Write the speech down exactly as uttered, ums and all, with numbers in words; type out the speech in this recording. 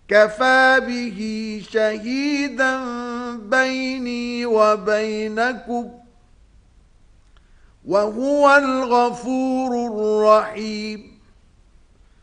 كفى به شهيدا بيني وبينكم وهو الغفور الرحيم